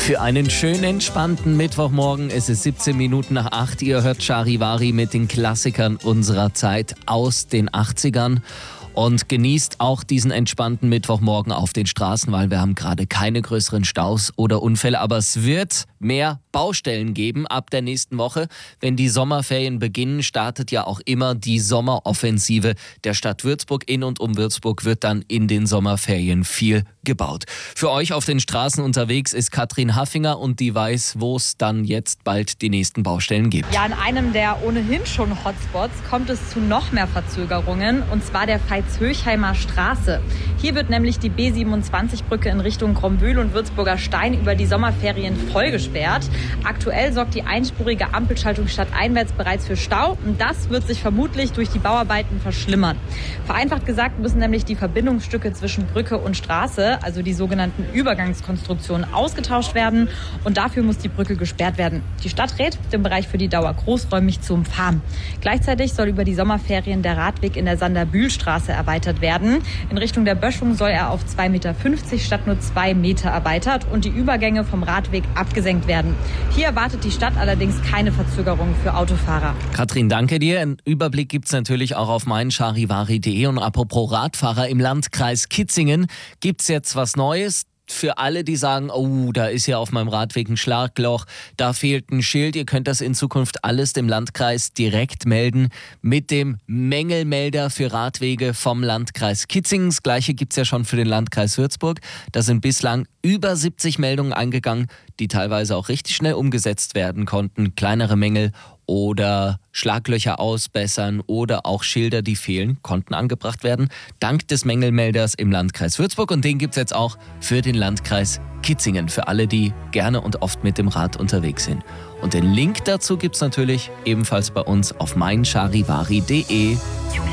Für einen schönen, entspannten Mittwochmorgen. Es ist 17 Minuten nach 8. Ihr hört Charivari mit den Klassikern unserer Zeit aus den 80ern. Und genießt auch diesen entspannten Mittwochmorgen auf den Straßen, weil wir haben gerade keine größeren Staus oder Unfälle. Aber es wird mehr Baustellen geben ab der nächsten Woche. Wenn die Sommerferien beginnen, startet ja auch immer die Sommeroffensive der Stadt Würzburg. In und um Würzburg wird dann in den Sommerferien viel gebaut. Für euch auf den Straßen unterwegs ist Katrin Haffinger und die weiß, wo es dann jetzt bald die nächsten Baustellen gibt. Ja, in einem der ohnehin schon Hotspots kommt es zu noch mehr Verzögerungen, und zwar der Veitshöchheimer Straße. Hier wird nämlich die B27-Brücke in Richtung Grombühl und Würzburger Stein über die Sommerferien vollgesperrt. Aktuell sorgt die einspurige Ampelschaltung stadteinwärts bereits für Stau, und das wird sich vermutlich durch die Bauarbeiten verschlimmern. Vereinfacht gesagt müssen nämlich die Verbindungsstücke zwischen Brücke und Straße, also die sogenannten Übergangskonstruktionen, ausgetauscht werden, und dafür muss die Brücke gesperrt werden. Die Stadt rät, den Bereich für die Dauer großräumig zu umfahren. Gleichzeitig soll über die Sommerferien der Radweg in der Sander-Bühl-Straße erweitert werden. In Richtung der Böschung soll er auf 2,50 Meter statt nur 2 Meter erweitert und die Übergänge vom Radweg abgesenkt werden. Hier erwartet die Stadt allerdings keine Verzögerungen für Autofahrer. Katrin, danke dir. Einen Überblick gibt es natürlich auch auf meincharivari.de. Und apropos Radfahrer, im Landkreis Kitzingen gibt es jetzt was Neues. Für alle, die sagen, oh, da ist ja auf meinem Radweg ein Schlagloch, da fehlt ein Schild. Ihr könnt das in Zukunft alles dem Landkreis direkt melden mit dem Mängelmelder für Radwege vom Landkreis Kitzingen. Das Gleiche gibt es ja schon für den Landkreis Würzburg. Da sind bislang über 70 Meldungen eingegangen, die teilweise auch richtig schnell umgesetzt werden konnten. Kleinere Mängel oder Schlaglöcher ausbessern oder auch Schilder, die fehlen, konnten angebracht werden. Dank des Mängelmelders im Landkreis Würzburg, und den gibt es jetzt auch für den Landkreis Kitzingen, für alle, die gerne und oft mit dem Rad unterwegs sind. Und den Link dazu gibt es natürlich ebenfalls bei uns auf meincharivari.de.